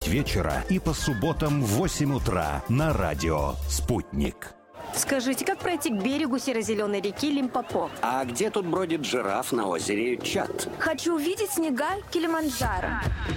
вечера и по субботам в 8 утра на радио «Спутник». Скажите, как пройти к берегу серо-зеленой реки Лимпопо? А где тут бродит жираф на озере Чад? Хочу увидеть снега Килиманджаро.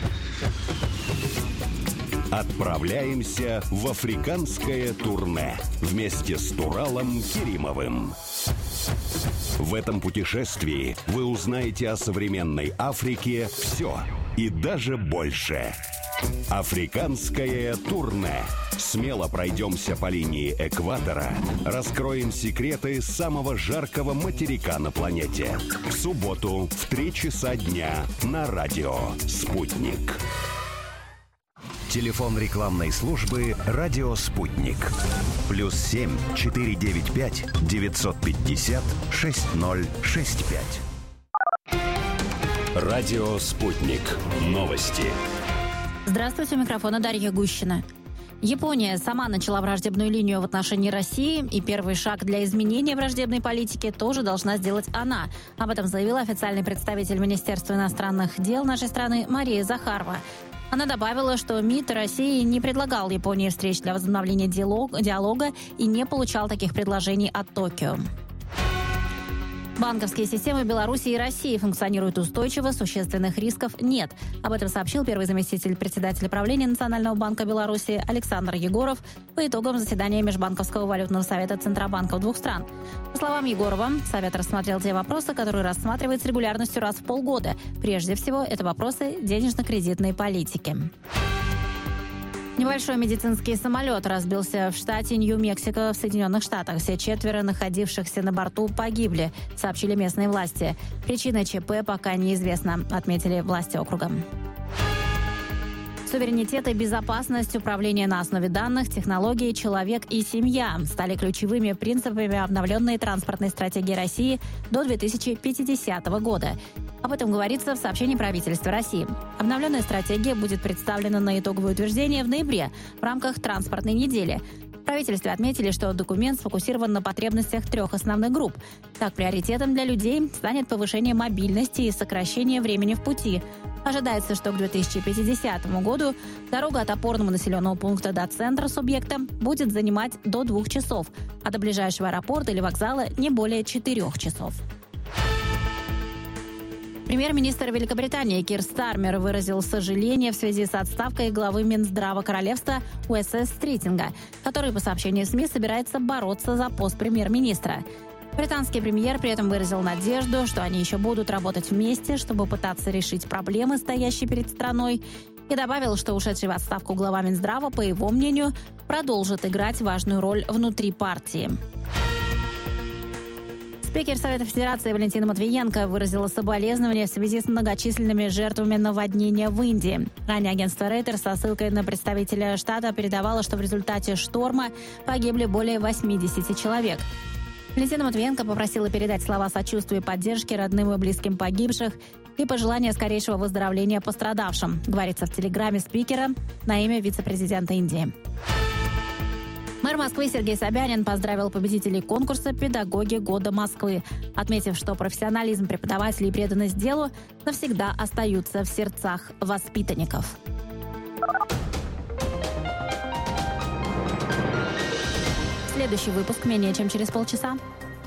Отправляемся в африканское турне вместе с Туралом Керимовым. В этом путешествии вы узнаете о современной Африке все и даже больше. Африканское турне. Смело пройдемся по линии экватора, раскроем секреты самого жаркого материка на планете. В субботу в 3 часа дня на радио «Спутник». Телефон рекламной службы «Радио Спутник». +7 495 950 6065. Радио «Спутник». Новости. Здравствуйте, у микрофона Дарья Гущина. Япония сама начала враждебную линию в отношении России, и первый шаг для изменения враждебной политики тоже должна сделать она. Об этом заявила официальный представитель Министерства иностранных дел нашей страны Мария Захарова. Она добавила, что МИД России не предлагал Японии встреч для возобновления диалога и не получал таких предложений от Токио. Банковские системы Беларуси и России функционируют устойчиво, существенных рисков нет. Об этом сообщил первый заместитель председателя правления Национального банка Беларуси Александр Егоров по итогам заседания Межбанковского валютного совета Центробанков двух стран. По словам Егорова, совет рассмотрел те вопросы, которые рассматривает с регулярностью раз в полгода. Прежде всего, это вопросы денежно-кредитной политики. Небольшой медицинский самолет разбился в штате Нью-Мексико в Соединенных Штатах. Все 4 находившихся на борту погибли, сообщили местные власти. Причина ЧП пока неизвестна, отметили власти округа. Суверенитет и безопасность, управление на основе данных, технологии, человек и семья стали ключевыми принципами обновленной транспортной стратегии России до 2050 года. Об этом говорится в сообщении правительства России. Обновленная стратегия будет представлена на итоговое утверждение в ноябре в рамках транспортной недели. В правительстве отметили, что документ сфокусирован на потребностях 3 основных групп. Так, приоритетом для людей станет повышение мобильности и сокращение времени в пути. Ожидается, что к 2050 году дорога от опорного населенного пункта до центра субъекта будет занимать до 2 часов, а до ближайшего аэропорта или вокзала не более 4 часов. Премьер-министр Великобритании Кир Стармер выразил сожаление в связи с отставкой главы Минздрава Королевства УСС Стритинга, который, по сообщению СМИ, собирается бороться за пост премьер-министра. Британский премьер при этом выразил надежду, что они еще будут работать вместе, чтобы пытаться решить проблемы, стоящие перед страной, и добавил, что ушедший в отставку глава Минздрава, по его мнению, продолжит играть важную роль внутри партии. Спикер Совета Федерации Валентина Матвиенко выразила соболезнования в связи с многочисленными жертвами наводнения в Индии. Ранее агентство Reuters со ссылкой на представителя штата передавало, что в результате шторма погибли более 80 человек. Валентина Матвиенко попросила передать слова сочувствия и поддержки родным и близким погибших и пожелания скорейшего выздоровления пострадавшим, говорится в телеграме спикера на имя вице-президента Индии. Мэр Москвы Сергей Собянин поздравил победителей конкурса «Педагоги года Москвы», отметив, что профессионализм преподавателей и преданность делу навсегда остаются в сердцах воспитанников. Следующий выпуск менее чем через полчаса.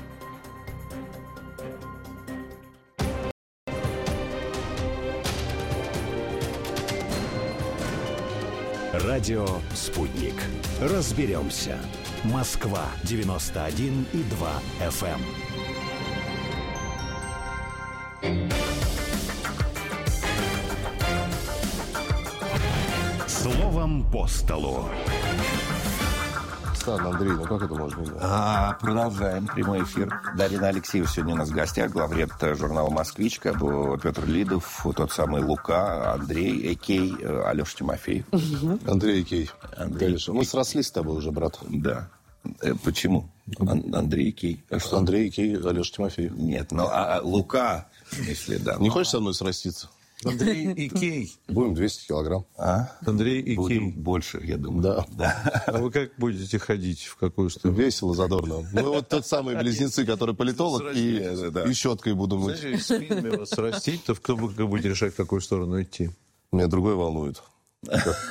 Радио «Спутник». Разберемся. Москва 91,2 FM. Словом по столу. Андрей, ну как это можно делать? Продолжаем прямой эфир. Дарина Алексеева сегодня у нас в гостях, главред журнала «Москвич», Петр Лидов, тот самый Лука, Андрей Экей, Алеша Тимофеев. Андрей Экей. Конечно. Мы срослись с тобой уже, брат. Да. Почему? Андрей Экей. А что? Андрей Экей, Алеша Тимофеев. Нет, Лука, если да. Не хочешь со мной сраститься? Андрей Экей. Будем 200 килограмм. Андрей Экей. Будем больше, я думаю. Да. А вы как будете ходить? В какую сторону? Весело, задорно. Мы вот тот самый близнецы, который политолог, и щеткой будем мыть. Знаете, спинами вас растить, то кто вы будете решать, в какую сторону идти? Меня другое волнует.